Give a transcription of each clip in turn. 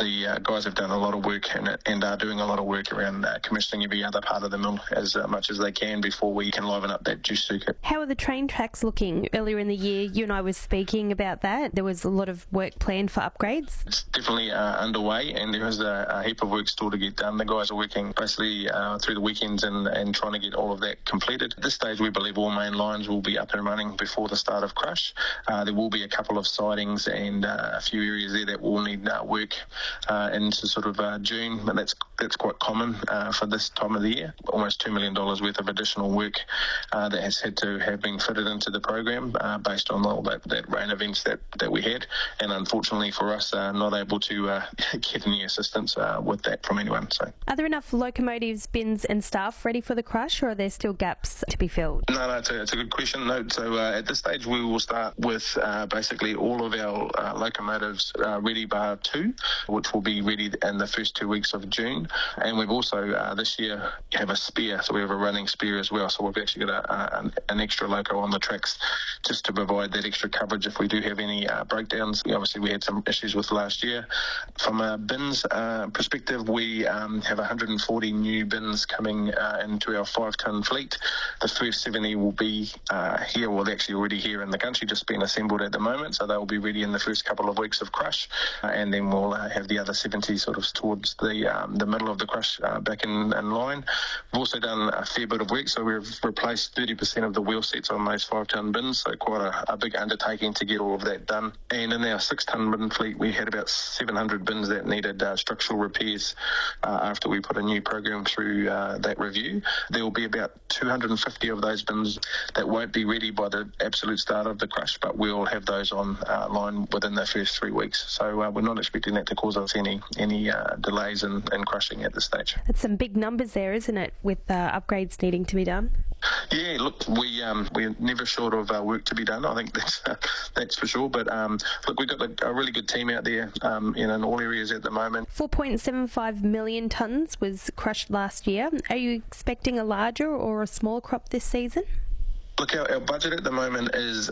the guys have done a lot of work and are doing a lot of work around commissioning every other part of the mill as much as they can before we can liven up that juice circuit. How are the train tracks looking? Earlier in the year, you and I were speaking about that. There was a lot of work planned for upgrades. It's definitely underway, and there is a heap of work still to get done. The guys are working basically through the weekends and trying to get all of that completed. At this stage, we believe all main lines will be up and running before the start of crush. There will be a couple of sidings and a few areas there that will need work into sort of June, but that's quite common for this time of the year. Almost $2 million worth of additional work that has had to have been fitted into the program based on all that rain events that we had, and unfortunately for us, not able to get any assistance with that from anyone. So, are there enough locomotives, bins and staff ready for the crush, or are there still gaps to be filled? No, it's a good question. No, so at this stage we will start with basically all of our locomotives ready bar 2, which will be ready in the first 2 weeks of June, and we've also this year have a spare, so we have a running spare as well, so we've actually got an extra loco on the tracks just to provide that extra coverage if we do have any breakdowns. Obviously we had some issues with last year. From a bins perspective, we have 140 new bins coming into our 5-tonne fleet. The first 70 will be here, well, they're actually already here in the country, just being assembled at the moment, so they'll be ready in the first couple of weeks of crush, and then we'll have the other 70 sort of towards the middle of the crush back in line. We've also done a fair bit of work, so we've replaced 30% of the wheel sets on those 5-tonne bins, so quite a big undertaking to get all of that done. And in our 6-tonne bin fleet, we had about 700 bins that needed structural repairs after we put a new program through that review. There will be about 250 of those bins that won't be ready by the absolute start of the crush, but we'll have those on line within the first 3 weeks. So we're not expecting that to cause us any delays in crushing at this stage. That's some big numbers there, isn't it, with upgrades needing to be done? Yeah, look, we're never short of work to be done. I think that's for sure. But look, we've got a really good team out there in all areas at the moment. 4.75 million tonnes was crushed last year. Are you expecting a larger or a smaller crop this season? Look, our budget at the moment is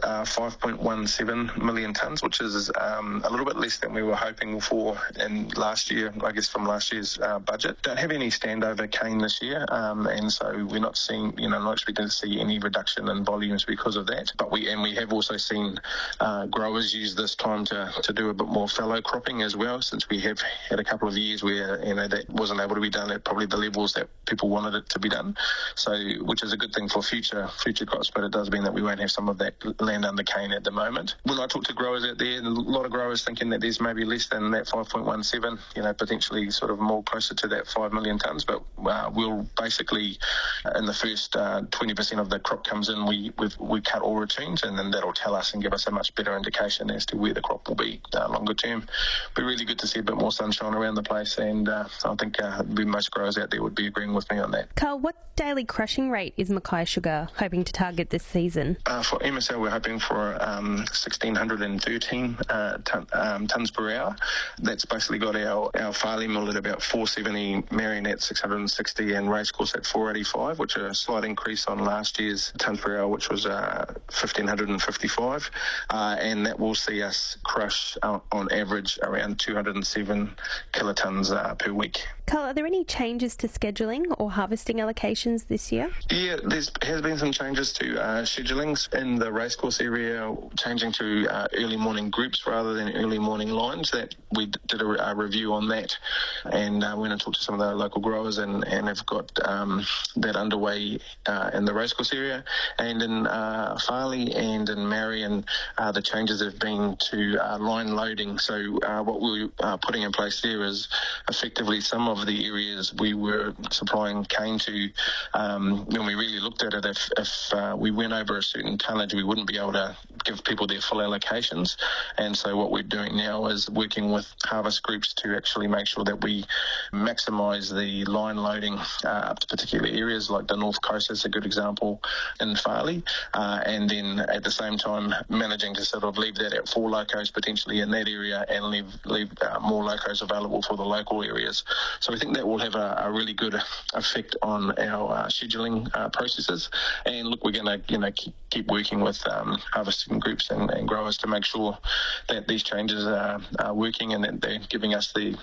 5.17 million tonnes, which is a little bit less than we were hoping for in last year, I guess, from last year's budget. Don't have any standover cane this year, and so we're not seeing, not expecting to see any reduction in volumes because of that. But we have also seen growers use this time to do a bit more fallow cropping as well, since we have had a couple of years where that wasn't able to be done at probably the levels that people wanted it to be done. So, which is a good thing for future crops. But it does mean that we won't have some of that land under cane at the moment. When I talk to growers out there, a lot of growers thinking that there's maybe less than that 5.17, potentially sort of more closer to that 5 million tonnes, but we'll basically, in the first 20% of the crop comes in, we cut all routines, and then that'll tell us and give us a much better indication as to where the crop will be longer term. It'll be really good to see a bit more sunshine around the place, and I think most growers out there would be agreeing with me on that. Carl, what daily crushing rate is Mackay Sugar hoping to target this season? For MSL, we're hoping for 1,613 tonnes per hour. That's basically got our Farley mill at about 470, Marion at 660, and Racecourse at 485, which are a slight increase on last year's tonnes per hour, which was 1,555. And that will see us crush on average around 207 kilotonnes per week. Carl, are there any changes to scheduling or harvesting allocations this year? Yeah, there has been some changes to schedulings in the racecourse area, changing to early morning groups rather than early morning lines. That we did a review on that, and went and talked to some of the local growers, and have got that underway in the racecourse area. And in Farley and in Marion, the changes have been to line loading. So what we're putting in place there is effectively some of the areas we were supplying cane to, when we really looked at it, if we went over a certain tonnage, we wouldn't be able to give people their full allocations. And so what we're doing now is working with harvest groups to actually make sure that we maximise the line loading up to particular areas, like the North Coast is a good example in Farley, and then at the same time managing to sort of leave that at 4 locos potentially in that area, and leave more locos available for the local areas. So we think that will have a really good effect on our scheduling processes. And look, we're going to keep working with harvesting groups and growers to make sure that these changes are working and that they're giving us the